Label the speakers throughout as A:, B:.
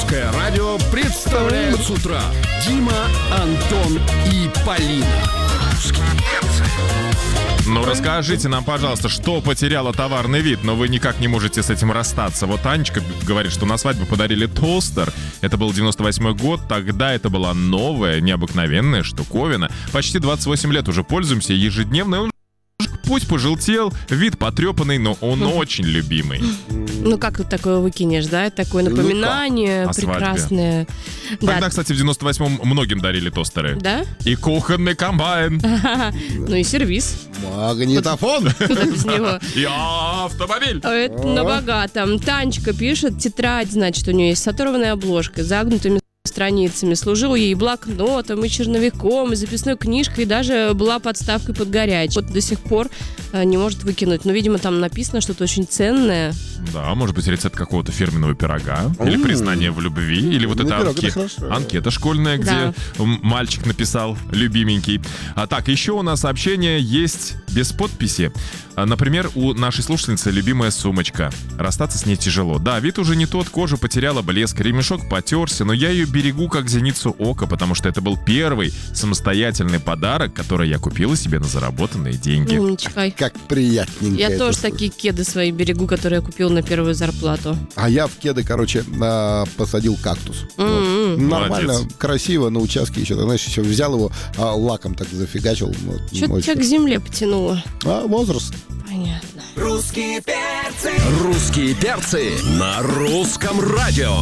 A: Русское радио представляют с утра Дима, Антон и Полина.
B: Ну, расскажите нам, пожалуйста, что потеряло товарный вид, но вы никак не можете с этим расстаться. Вот Анечка говорит, что на свадьбу подарили тостер. Это был 98-й год. Тогда это была новая, необыкновенная штуковина. Почти 28 лет уже пользуемся ежедневно. Он пусть пожелтел, вид потрепанный, но он очень любимый.
C: Ну, как тут такое выкинешь, да? Это такое напоминание прекрасное.
B: Тогда,
C: Да.
B: кстати, в 98-м многим дарили тостеры.
C: Да?
B: И кухонный комбайн,
C: Ну и сервис.
D: Магнитофон.
C: Куда без него?
B: и автомобиль.
C: Это на богатом. Танечка пишет, тетрадь, значит, у нее есть с оторванной обложкой, загнутыми страницами. Служил ей и блокнотом, и черновиком, и записной книжкой, и даже была подставкой под горячий. Вот до сих пор не может выкинуть. Но, видимо, там написано что-то очень ценное.
B: Да, может быть, рецепт какого-то фирменного пирога, или признание в любви, или вот эта
D: пирог, это хорошо.
B: анкета школьная, где мальчик написал любименький. Так, еще у нас сообщение есть без подписи. Например, у нашей слушательницы любимая сумочка. Расстаться с ней тяжело. Да, вид уже не тот, кожа потеряла блеск, ремешок потерся, но я ее берегу как зеницу ока, потому что это был первый самостоятельный подарок, который я купила себе на заработанные деньги.
C: Умничка.
D: Как приятненько.
C: Я
D: это
C: тоже
D: слышать.
C: такие кеды свои берегу, которые я купила на первую зарплату.
D: А я в кеды, посадил кактус. Вот. Нормально,
B: Молодец.
D: красиво, на участке еще. Ты знаешь, еще взял его, лаком так зафигачил. Вот,
C: Что-то
D: очень.
C: тебя к земле потянуло.
D: Возраст.
C: Понятно.
A: Русские перцы на русском радио.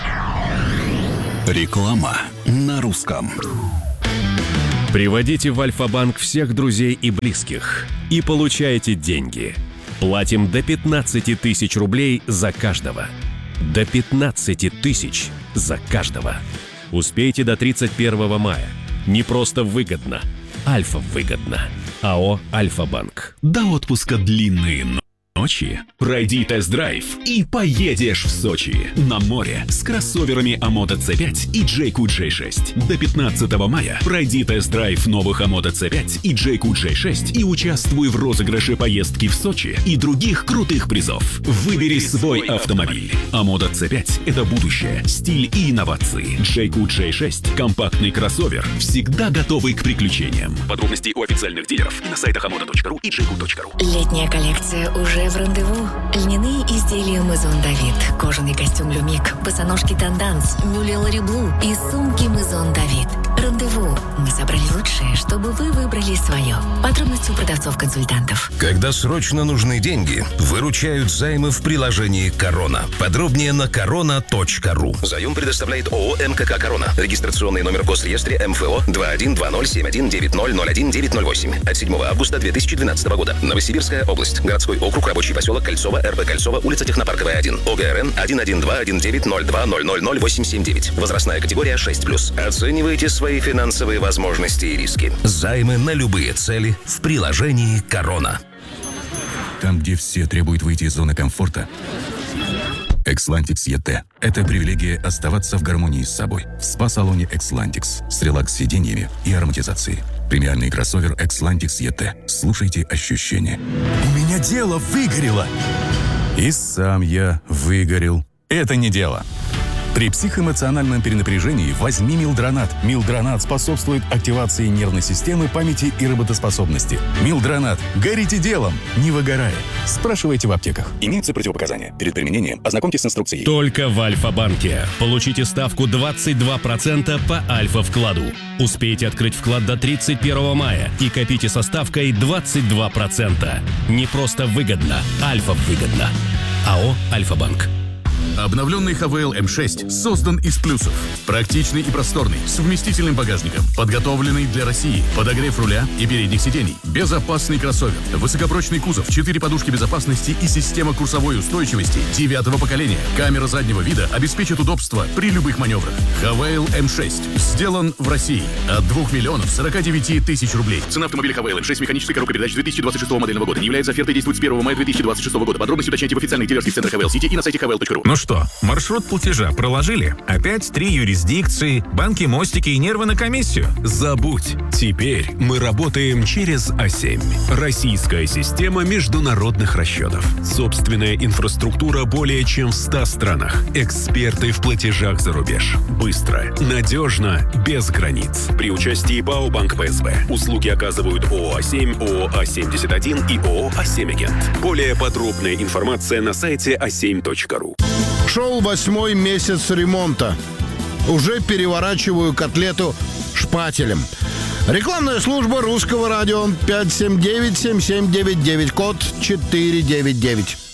A: Реклама на русском.
E: Приводите в Альфа-банк всех друзей и близких и получайте деньги. Платим до 15 тысяч рублей за каждого. До 15 тысяч за каждого. Успейте до 31 мая. Не просто выгодно. Альфа-выгодно. АО «Альфа-банк».
F: До отпуска длинные ночи. Пройди тест-драйв и поедешь в Сочи. На море с кроссоверами Amoda C5 и JQ J6. До 15 мая пройди тест-драйв новых Amoda C5 и JQ J6 и участвуй в розыгрыше поездки в Сочи и других крутых призов. Выбери свой автомобиль. Amoda C5 – это будущее, стиль и инновации. JQ J6 – компактный кроссовер, всегда готовый к приключениям. Подробности у официальных дилеров и на сайтах amoda.ru и jq.ru.
G: Летняя коллекция уже в рандеву. Льняные изделия Maison David, кожаный костюм Люмик, босоножки Танданс, мюли Лариблу и сумки Maison David. Рандеву. Мы собрали лучшее, чтобы вы выбрали свое. Подробности у продавцов-консультантов.
H: Когда срочно нужны деньги, выручают займы в приложении «Корона». Подробнее на korona.ru. Заем предоставляет ООО «МКК Корона». Регистрационный номер в Госреестре МФО 212071901908 от 7 августа 2012 года. Новосибирская область. Городской округ, рабочий поселок Кольцово, РБ Кольцово, улица Технопарковая, 1. ОГРН 1121902000879. Возрастная категория 6+. Оценивайте свои финансовые возможности и риски. Займы на любые цели в приложении «Корона».
I: Там, где все требуют выйти из зоны комфорта, Xlantix ET – это привилегия оставаться в гармонии с собой. В спа-салоне Xlantix с релакс-сиденьями и ароматизацией. Премиальный кроссовер Xlantix ET. Слушайте ощущения.
J: У меня дело выгорело.
I: И сам я выгорел.
J: Это не дело. При психоэмоциональном перенапряжении возьми Милдронат. Милдронат способствует активации нервной системы, памяти и работоспособности. Милдронат. Горите делом, не выгорая. Спрашивайте в аптеках. Имеются противопоказания. Перед применением ознакомьтесь с инструкцией.
E: Только в Альфа-банке. Получите ставку 22% по Альфа-вкладу. Успейте открыть вклад до 31 мая и копите со ставкой 22%. Не просто выгодно, Альфа-выгодно. АО «Альфа-банк».
F: Обновленный ХВЛ М6 создан из плюсов. Практичный и просторный, с вместительным багажником, подготовленный для России, подогрев руля и передних сидений, безопасный кроссовер, высокопрочный кузов, 4 подушки безопасности и система курсовой устойчивости 9-го поколения. Камера заднего вида обеспечит удобство при любых маневрах. ХВЛ М6 сделан в России от 2 49 000 рублей. Цена автомобиля ХВЛ М6 механической коробкой передач 2026 модельного года не является офертой, действует с 1 мая 2026 года. Подробности уточняйте в официальных дилерских центрах ХВЛ Сити и на сайте hvl.ru.
B: Ну что,
K: что, маршрут платежа проложили? Опять 3 юрисдикции, банки, мостики и нервы на комиссию?
F: Забудь. Теперь мы работаем через А7. Российская система международных расчетов. Собственная инфраструктура более чем в 100 странах. Эксперты в платежах за рубеж. Быстро, надежно, без границ. При участии ПАО «Банк ПСБ». Услуги оказывают ООО «А7», ООО «А71» и ООО «А7Агент». Более подробная информация на сайте a7.ru.
D: Шел 8-й месяц ремонта. Уже переворачиваю котлету шпателем. Рекламная служба русского радио 579-7799, код 499.